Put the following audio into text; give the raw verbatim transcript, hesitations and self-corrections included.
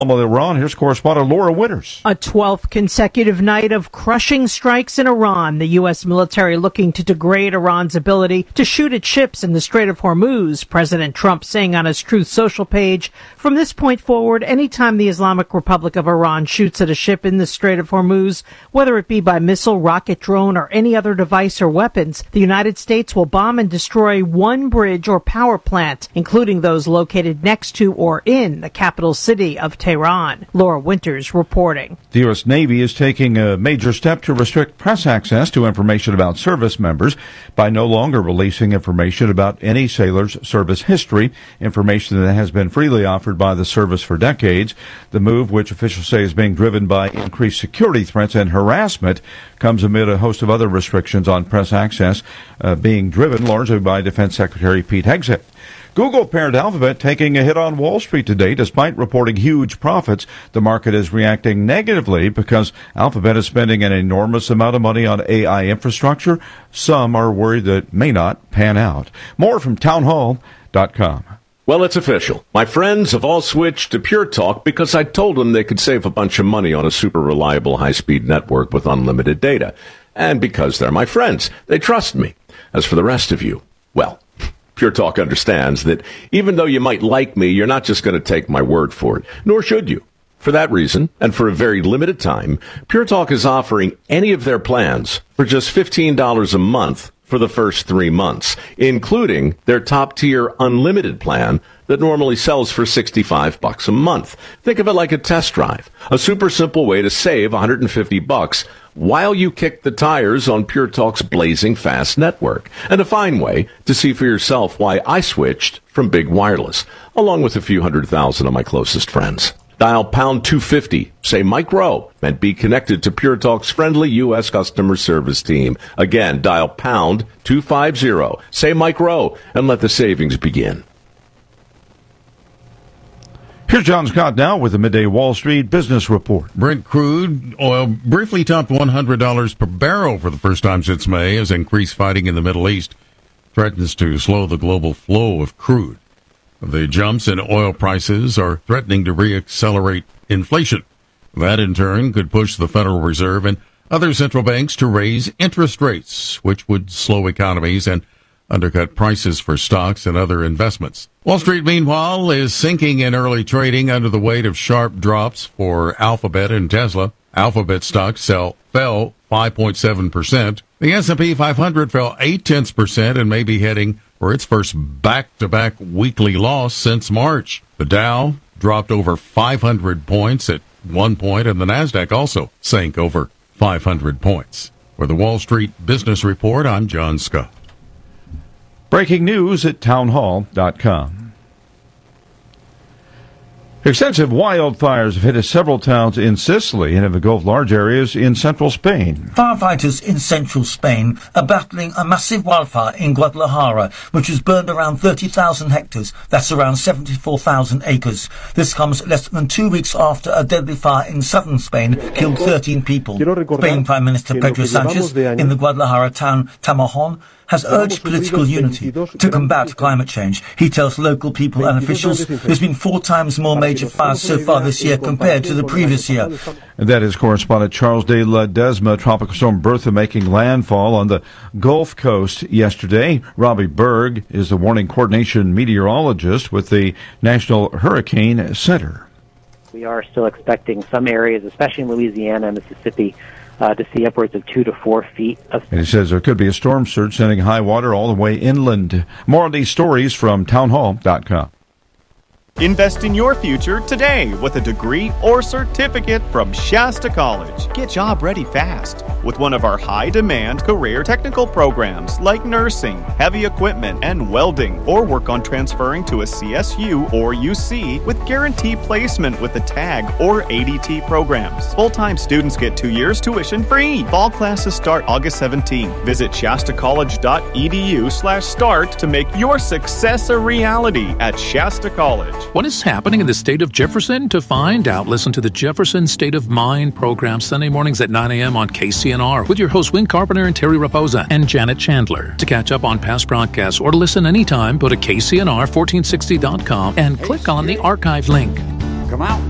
Iran, here's correspondent Laura Winters. A twelfth consecutive night of crushing strikes in Iran. The U S military looking to degrade Iran's ability to shoot at ships in the Strait of Hormuz. President Trump saying on his Truth Social page, from this point forward, anytime the Islamic Republic of Iran shoots at a ship in the Strait of Hormuz, whether it be by missile, rocket, drone, or any other device or weapons, the United States will bomb and destroy one bridge or power plant, including those located next to or in the capital city of Tehran. Iran. Laura Winters reporting. The U S Navy is taking a major step to restrict press access to information about service members by no longer releasing information about any sailor's service history, information that has been freely offered by the service for decades. The move, which officials say is being driven by increased security threats and harassment, comes amid a host of other restrictions on press access uh, being driven largely by Defense Secretary Pete Hegseth. Google parent Alphabet taking a hit on Wall Street today. Despite reporting huge profits, the market is reacting negatively because Alphabet is spending an enormous amount of money on A I infrastructure. Some are worried that it may not pan out. More from town hall dot com. Well, it's official. My friends have all switched to Pure Talk because I told them they could save a bunch of money on a super reliable high-speed network with unlimited data. And because they're my friends, they trust me. As for the rest of you, well, Pure Talk understands that even though you might like me, you're not just going to take my word for it, nor should you. For that reason, and for a very limited time, Pure Talk is offering any of their plans for just fifteen dollars a month for the first three months, including their top-tier unlimited plan that normally sells for sixty-five bucks a month. Think of it like a test drive, a super simple way to save one hundred fifty bucks while you kick the tires on Pure Talk's blazing fast network, and a fine way to see for yourself why I switched from big wireless, along with a few hundred thousand of my closest friends. Dial pound two fifty, say Mike Rowe, and be connected to Pure Talk's friendly U S customer service team. Again, dial pound two fifty, say Mike Rowe, and let the savings begin. Here's John Scott now with the Midday Wall Street Business Report. Brent crude oil briefly topped one hundred dollars per barrel for the first time since May as increased fighting in the Middle East threatens to slow the global flow of crude. The jumps in oil prices are threatening to reaccelerate inflation. That, in turn, could push the Federal Reserve and other central banks to raise interest rates, which would slow economies and undercut prices for stocks and other investments. Wall Street, meanwhile, is sinking in early trading under the weight of sharp drops for Alphabet and Tesla. Alphabet stocks sell, fell five point seven percent. The S and P five hundred fell eight tenths percent and may be heading for its first back-to-back weekly loss since March. The Dow dropped over five hundred points at one point, and the Nasdaq also sank over five hundred points. For the Wall Street Business Report, I'm John Scott. Breaking news at town hall dot com. Extensive wildfires have hit several towns in Sicily and have engulfed large areas in central Spain. Firefighters in central Spain are battling a massive wildfire in Guadalajara, which has burned around thirty thousand hectares. That's around seventy-four thousand acres. This comes less than two weeks after a deadly fire in southern Spain killed thirteen people. Spain Prime Minister Pedro Sanchez in the Guadalajara town Tamarón has urged political unity to combat climate change. He tells local people and officials there's been four times more major fires so far this year compared to the previous year. And that is correspondent Charles de Ledesma. Tropical storm Bertha making landfall on the Gulf Coast yesterday. Robbie Berg is the warning coordination meteorologist with the National Hurricane Center. We are still expecting some areas, especially in Louisiana and Mississippi, Uh, to see upwards of two to four feet of... And he says there could be a storm surge sending high water all the way inland. More on these stories from town hall dot com. Invest in your future today with a degree or certificate from Shasta College. Get job ready fast with one of our high-demand career technical programs like nursing, heavy equipment, and welding, or work on transferring to a C S U or U C with guaranteed placement with the TAG or A D T programs. Full-time students get two years tuition free. Fall classes start August seventeenth. Visit shasta college dot e d u slash start to make your success a reality at Shasta College. What is happening in the state of Jefferson? To find out, listen to the Jefferson State of Mind program Sunday mornings at nine a.m. on K C N R with your hosts Win Carpenter and Terry Raposa and Janet Chandler. To catch up on past broadcasts or to listen anytime, go to K C N R fourteen sixty dot com and click on the archive link. Come out.